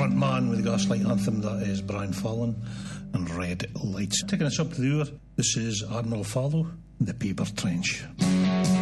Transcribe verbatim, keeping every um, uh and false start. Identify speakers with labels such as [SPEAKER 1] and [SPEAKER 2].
[SPEAKER 1] front man with the Gaslight Anthem, that is Brian Fallon, and Red Lights. Taking us up to the hour, this is Admiral Fallow, The Paper Trench.